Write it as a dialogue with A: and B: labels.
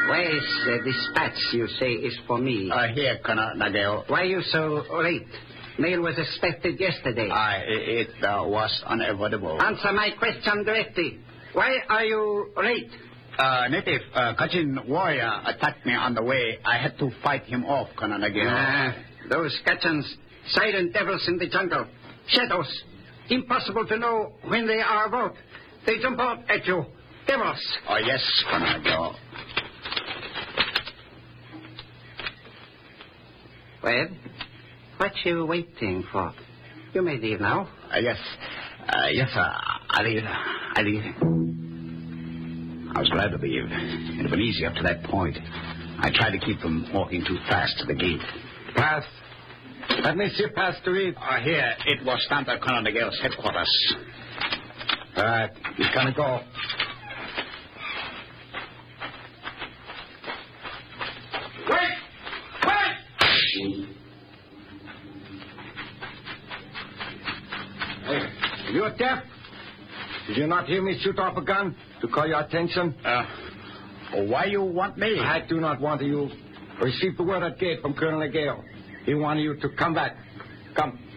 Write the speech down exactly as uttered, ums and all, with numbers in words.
A: Where's the dispatch you say is for me?
B: Uh, here, Colonel Nagel.
A: Why are you so late? Mail was expected yesterday.
B: I, it uh, was unavoidable.
A: Answer my question directly. Why are you late?
B: Uh, native uh, Kachin warrior attacked me on the way. I had to fight him off, Colonel Nagel.
A: Ah, those Kachins, silent devils in the jungle. Shadows. Impossible to know when they are about. They jump out at you. Devils.
B: Oh, yes, Colonel Nagel.
A: Well, what you waiting for? You may leave now.
B: Uh, yes. Uh, yes, sir. I leave. I leave. I was glad to leave. It had been easy up to that point. I tried to keep them walking too fast to the gate.
C: Pass. Let me see pass to read.
B: Uh, here, it was down at Colonel Nagel's headquarters.
C: All right, he's gonna go.
D: Wait! Wait!
C: Hey, you're deaf? Did you not hear me shoot off a gun to call your attention?
B: Uh, why you want me?
C: I do not want you. Received the word at gate from Colonel Nagel. He wanted you to come back. Come.